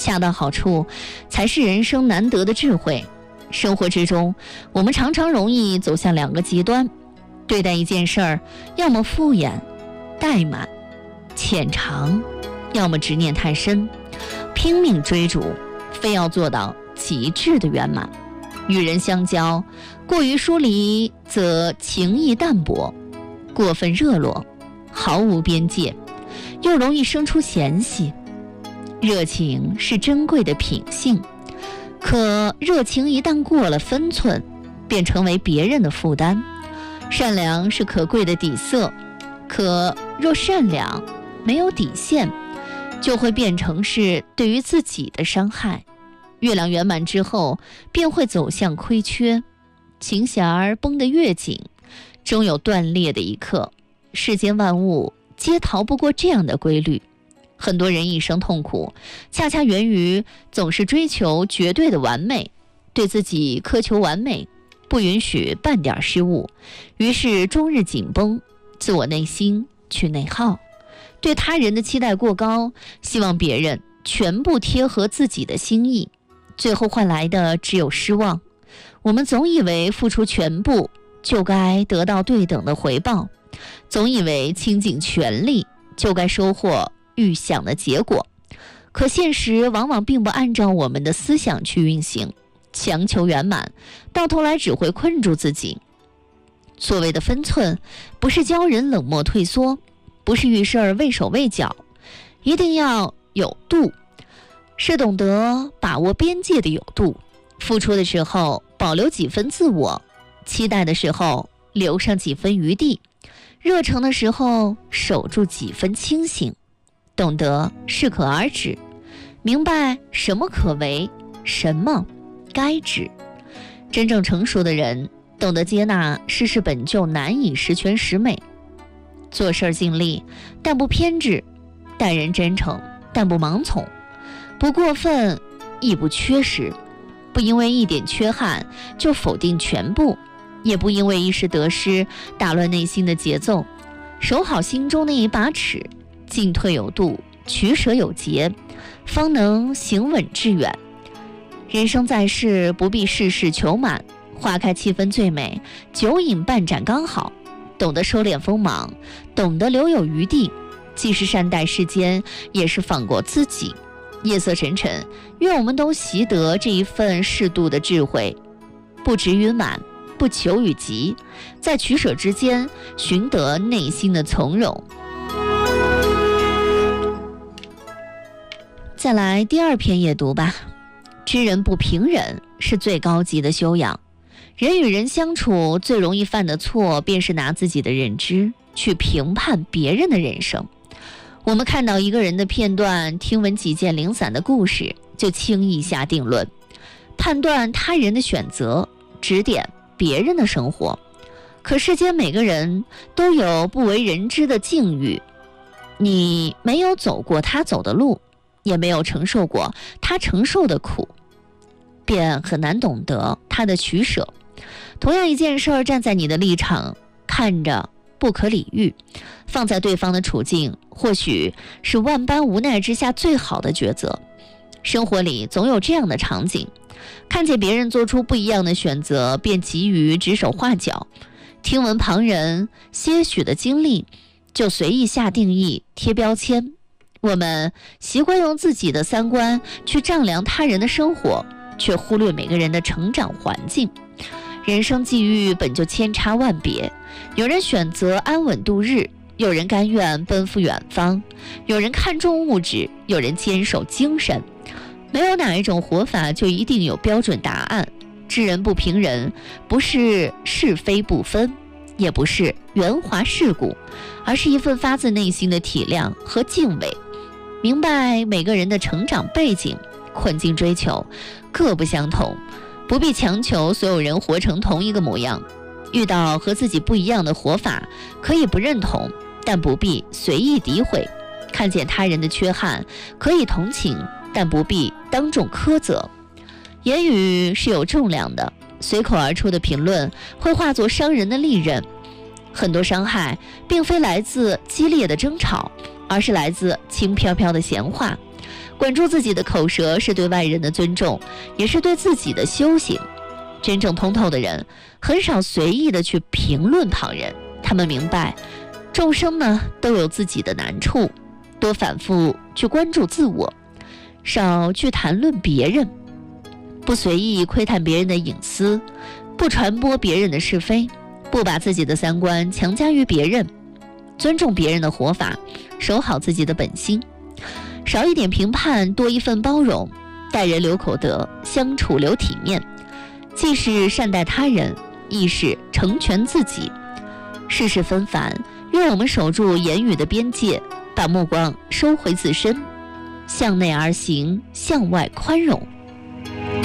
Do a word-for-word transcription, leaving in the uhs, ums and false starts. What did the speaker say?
恰到好处才是人生难得的智慧。生活之中，我们常常容易走向两个极端，对待一件事儿，要么敷衍、怠慢、浅尝，要么执念太深，拼命追逐，非要做到极致的圆满。与人相交，过于疏离则情谊淡薄，过分热络毫无边界，又容易生出嫌隙。热情是珍贵的品性，可热情一旦过了分寸，便成为别人的负担。善良是可贵的底色，可若善良没有底线，就会变成是对于自己的伤害。月亮圆满之后，便会走向亏缺。琴弦儿绷得越紧，终有断裂的一刻。世间万物皆逃不过这样的规律。很多人一生痛苦，恰恰源于总是追求绝对的完美，对自己苛求完美，不允许半点失误，于是终日紧绷，自我内心去内耗，对他人的期待过高，希望别人全部贴合自己的心意，最后换来的只有失望。我们总以为付出全部就该得到对等的回报，总以为倾尽全力就该收获预想的结果，可现实往往并不按照我们的思想去运行，强求圆满，到头来只会困住自己。所谓的分寸，不是教人冷漠退缩，不是遇事儿畏手畏脚，一定要有度，是懂得把握边界的有度。付出的时候保留几分自我，期待的时候留上几分余地，热诚的时候守住几分清醒，懂得适可而止，明白什么可为，什么该止。真正成熟的人懂得接纳世事本就难以十全十美，做事尽力但不偏执，待人真诚但不盲从，不过分亦不缺失，不因为一点缺憾就否定全部，也不因为一时得失打乱内心的节奏。守好心中那一把尺，进退有度，取舍有节，方能行稳致远。人生在世，不必事事求满，花开七分最美，酒饮半盏刚好。懂得收敛锋芒，懂得留有余地，既是善待世间，也是放过自己。夜色沉沉，愿我们都习得这一份适度的智慧，不执于满，不求于极，在取舍之间寻得内心的从容。再来第二篇阅读吧。知人不评人是最高级的修养。人与人相处最容易犯的错，便是拿自己的认知去评判别人的人生。我们看到一个人的片段，听闻几件零散的故事，就轻易下定论，判断他人的选择，指点别人的生活。可世间每个人都有不为人知的境遇，你没有走过他走的路，也没有承受过他承受的苦，便很难懂得他的取舍。同样一件事儿，站在你的立场看着不可理喻，放在对方的处境，或许是万般无奈之下最好的抉择。生活里总有这样的场景，看见别人做出不一样的选择，便急于指手画脚，听闻旁人些许的经历，就随意下定义贴标签。我们习惯用自己的三观去丈量他人的生活，却忽略每个人的成长环境。人生际遇本就千差万别，有人选择安稳度日，有人甘愿奔赴远方，有人看重物质，有人坚守精神。没有哪一种活法就一定有标准答案。知人不评人，不是是非不分，也不是圆滑世故，而是一份发自内心的体谅和敬畏。明白每个人的成长背景、困境追求各不相同，不必强求所有人活成同一个模样。遇到和自己不一样的活法，可以不认同，但不必随意诋毁。看见他人的缺憾，可以同情，但不必当众苛责。言语是有重量的，随口而出的评论会化作伤人的利刃。很多伤害并非来自激烈的争吵，而是来自轻飘飘的闲话。 管住自己的口舌是对外人的尊重，也是对自己的修行。真正通透的人很少随意的去评论旁人，他们明白众生呢都有自己的难处，多反复去关注自我，少去谈论别人，不随意窥探别人的隐私，不传播别人的是非，不把自己的三观强加于别人，尊重别人的活法，守好自己的本心，少一点评判，多一份包容，待人留口德，相处留体面，既是善待他人，亦是成全自己。世事纷繁，愿我们守住言语的边界，把目光收回自身，向内而行，向外宽容。